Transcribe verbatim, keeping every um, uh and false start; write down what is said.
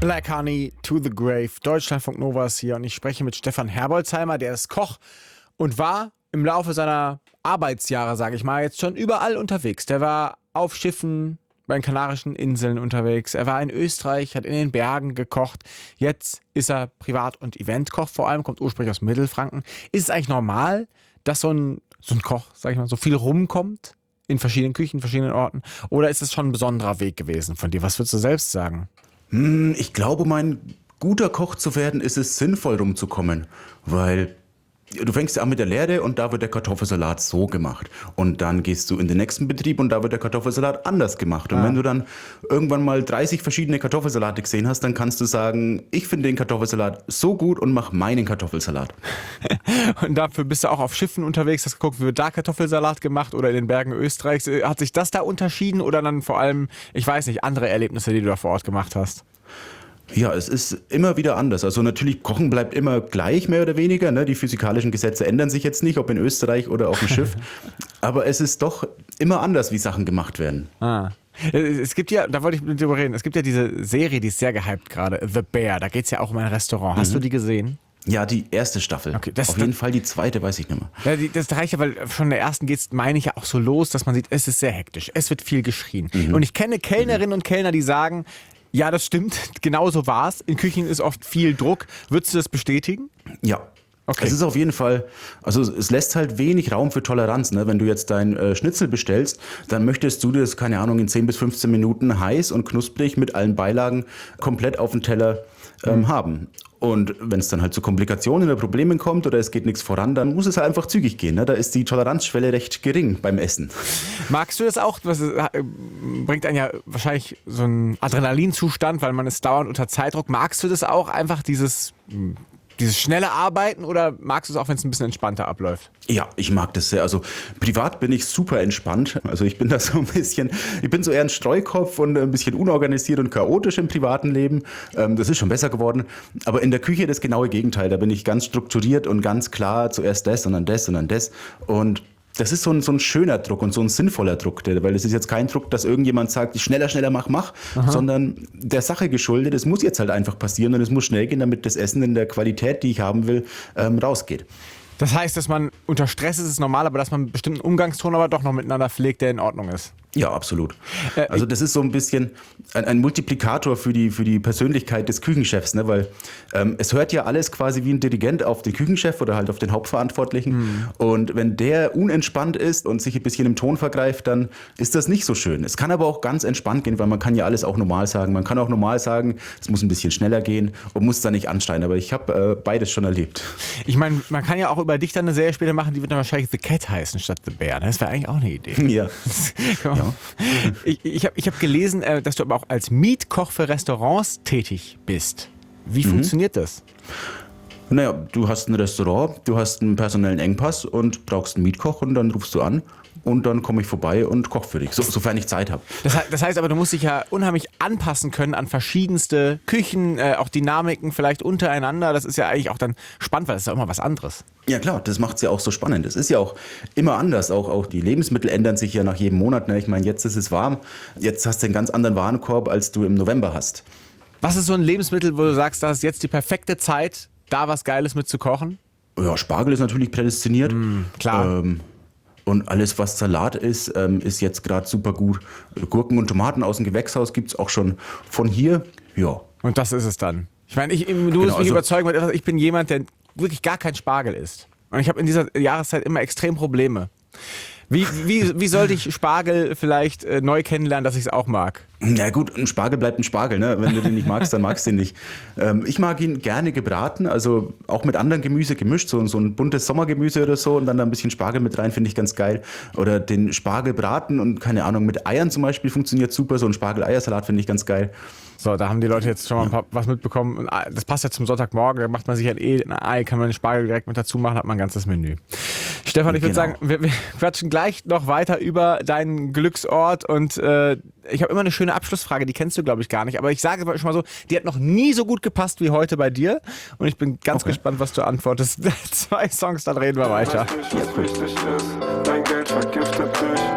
Black Honey to the Grave, Deutschlandfunk Nova ist hier und ich spreche mit Stefan Herbolzheimer, der ist Koch und war im Laufe seiner Arbeitsjahre, sage ich mal, jetzt schon überall unterwegs. Der war auf Schiffen bei den Kanarischen Inseln unterwegs, er war in Österreich, hat in den Bergen gekocht, jetzt ist er Privat- und Eventkoch vor allem, kommt ursprünglich aus Mittelfranken. Ist es eigentlich normal, dass so ein, so ein Koch, sag ich mal, so viel rumkommt in verschiedenen Küchen, verschiedenen Orten? Oder ist es schon ein besonderer Weg gewesen von dir? Was würdest du selbst sagen? Hm, ich glaube, mein guter Koch zu werden, ist es sinnvoll rumzukommen, weil du fängst ja an mit der Lehre und da wird der Kartoffelsalat so gemacht. Und dann gehst du in den nächsten Betrieb und da wird der Kartoffelsalat anders gemacht. Und ah. wenn du dann irgendwann mal dreißig verschiedene Kartoffelsalate gesehen hast, dann kannst du sagen, ich finde den Kartoffelsalat so gut und mach meinen Kartoffelsalat. Und dafür bist du auch auf Schiffen unterwegs, hast geguckt, wie wird da Kartoffelsalat gemacht oder in den Bergen Österreichs. Hat sich das da unterschieden oder dann vor allem, ich weiß nicht, andere Erlebnisse, die du da vor Ort gemacht hast? Ja, es ist immer wieder anders. Also natürlich, Kochen bleibt immer gleich, mehr oder weniger. Ne? Die physikalischen Gesetze ändern sich jetzt nicht, ob in Österreich oder auf dem Schiff. Aber es ist doch immer anders, wie Sachen gemacht werden. Ah. Es gibt ja, da wollte ich mit dir reden, es gibt ja diese Serie, die ist sehr gehypt gerade, The Bear. Da geht es ja auch um ein Restaurant. Hast mhm. du die gesehen? Ja, die erste Staffel. Okay, das, Auf jeden das, Fall die zweite, weiß ich nicht mehr. Ja, die, das reicht ja, weil von der ersten geht es, meine ich, ja auch so los, dass man sieht, es ist sehr hektisch. Es wird viel geschrien. Mhm. Und ich kenne Kellnerinnen mhm. und Kellner, die sagen, ja, das stimmt, genau so war es. In Küchen ist oft viel Druck. Würdest du das bestätigen? Ja. Okay. Es ist auf jeden Fall, also es lässt halt wenig Raum für Toleranz. Ne? Wenn du jetzt dein äh, Schnitzel bestellst, dann möchtest du das, keine Ahnung, in zehn bis fünfzehn Minuten heiß und knusprig mit allen Beilagen komplett auf dem Teller ähm, mhm. haben. Und wenn es dann halt zu Komplikationen oder Problemen kommt oder es geht nichts voran, dann muss es halt einfach zügig gehen. Ne? Da ist die Toleranzschwelle recht gering beim Essen. Magst du das auch? Das bringt einen ja wahrscheinlich so einen Adrenalinzustand, weil man ist dauernd unter Zeitdruck. Magst du das auch, einfach dieses... Dieses schnelle Arbeiten oder magst du es auch, wenn es ein bisschen entspannter abläuft? Ja, ich mag das sehr. Also privat bin ich super entspannt. Also ich bin da so ein bisschen, ich bin so eher ein Streukopf und ein bisschen unorganisiert und chaotisch im privaten Leben. Ähm, das ist schon besser geworden. Aber in der Küche das genaue Gegenteil. Da bin ich ganz strukturiert und ganz klar, zuerst das und dann das und dann das. Und das ist so ein, so ein schöner Druck und so ein sinnvoller Druck, weil es ist jetzt kein Druck, dass irgendjemand sagt, schneller, schneller, mach, mach, Aha. sondern der Sache geschuldet, es muss jetzt halt einfach passieren und es muss schnell gehen, damit das Essen in der Qualität, die ich haben will, ähm, rausgeht. Das heißt, dass man unter Stress ist es normal, aber dass man einen bestimmten Umgangston aber doch noch miteinander pflegt, der in Ordnung ist. Ja, absolut. Also das ist so ein bisschen ein, ein Multiplikator für die, für die Persönlichkeit des Küchenchefs, ne? Weil ähm, es hört ja alles quasi wie ein Dirigent auf den Küchenchef oder halt auf den Hauptverantwortlichen. Mhm. Und wenn der unentspannt ist und sich ein bisschen im Ton vergreift, dann ist das nicht so schön. Es kann aber auch ganz entspannt gehen, weil man kann ja alles auch normal sagen. Man kann auch normal sagen, es muss ein bisschen schneller gehen und muss da nicht anschreien. Aber ich habe äh, beides schon erlebt. Ich meine, man kann ja auch über dich dann eine Serie später machen, die wird dann wahrscheinlich The Cat heißen statt The Bear. Das wäre eigentlich auch eine Idee. Ja. Ja. Ich, ich habe ich hab gelesen, dass du aber auch als Mietkoch für Restaurants tätig bist. Wie mhm. funktioniert das? Naja, du hast ein Restaurant, du hast einen personellen Engpass und brauchst einen Mietkoch und dann rufst du an und dann komme ich vorbei und koche für dich, so, sofern ich Zeit habe. Das, das heißt aber, du musst dich ja unheimlich anpassen können an verschiedenste Küchen, äh, auch Dynamiken vielleicht untereinander. Das ist ja eigentlich auch dann spannend, weil das ist ja immer was anderes. Ja klar, das macht es ja auch so spannend. Es ist ja auch immer anders. Auch, auch die Lebensmittel ändern sich ja nach jedem Monat. Ne? Ich meine, jetzt ist es warm. Jetzt hast du einen ganz anderen Warenkorb, als du im November hast. Was ist so ein Lebensmittel, wo du sagst, das ist jetzt die perfekte Zeit, da was Geiles mit zu kochen? Ja, Spargel ist natürlich prädestiniert. Mm, klar. Ähm, und alles, was Salat ist, ähm, ist jetzt gerade super gut. Gurken und Tomaten aus dem Gewächshaus gibt es auch schon von hier. Ja. Und das ist es dann. Ich meine, ich, du musst genau, mich also überzeugen, weil ich bin jemand, der wirklich gar kein Spargel isst. Und ich habe in dieser Jahreszeit immer extrem Probleme. Wie, wie, wie sollte ich Spargel vielleicht äh, neu kennenlernen, dass ich es auch mag? Na gut, ein Spargel bleibt ein Spargel, ne? Wenn du den nicht magst, dann magst du ihn nicht. Ähm, ich mag ihn gerne gebraten, also auch mit anderen Gemüse gemischt, so, so ein buntes Sommergemüse oder so und dann da ein bisschen Spargel mit rein, finde ich ganz geil. Oder den Spargel braten und keine Ahnung, mit Eiern zum Beispiel funktioniert super, so ein Spargel-Eiersalat finde ich ganz geil. So, da haben die Leute jetzt schon mal ein paar, was mitbekommen. Das passt ja zum Sonntagmorgen, da macht man sich halt eh ein Ei, kann man den Spargel direkt mit dazu machen, hat man ein ganzes Menü. Stefan, ich würde Genau. sagen, wir, wir quatschen gleich noch weiter über deinen Glücksort und äh, ich habe immer eine schöne Abschlussfrage, die kennst du, glaube ich, gar nicht, aber ich sage schon mal so, die hat noch nie so gut gepasst wie heute bei dir und ich bin ganz Okay. gespannt, was du antwortest. Zwei Songs, dann reden wir weiter. Weiß nicht, was wichtig ist. Dein Geld vergiftet dich.